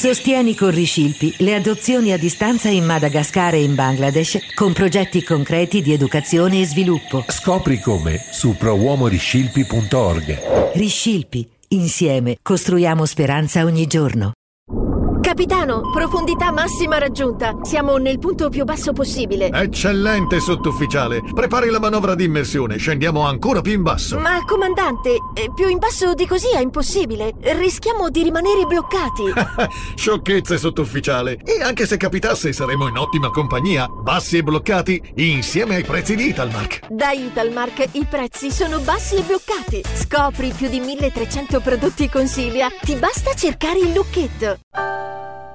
Sostieni con Riscilpi le adozioni a distanza in Madagascar e in Bangladesh con progetti concreti di educazione e sviluppo. Scopri come su prouomoriscilpi.org. Riscilpi, insieme costruiamo speranza ogni giorno. Capitano, profondità massima raggiunta. Siamo nel punto più basso possibile. Eccellente, sottufficiale. Prepari la manovra di immersione. Scendiamo ancora più in basso. Ma, comandante, più in basso di così è impossibile. Rischiamo di rimanere bloccati. Sciocchezze, sottufficiale. E anche se capitasse, saremo in ottima compagnia. Bassi e bloccati, insieme ai prezzi di Italmark. Da Italmark i prezzi sono bassi e bloccati. Scopri più di 1300 prodotti Consiglia. Ti basta cercare il lucchetto.